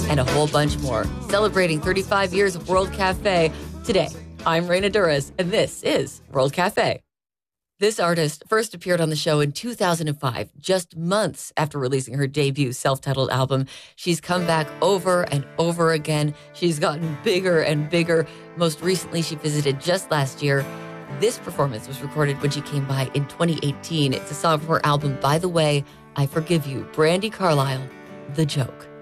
and a whole bunch more. Celebrating 35 years of World Cafe. Today, I'm Raina Duras, and this is World Cafe. This artist first appeared on the show in 2005, just months after releasing her debut self-titled album. She's come back over and over again. She's gotten bigger and bigger. Most recently, she visited just last year. This performance was recorded when she came by in 2018. It's a song from her album, By the Way, I Forgive You. Brandi Carlile, The Joke.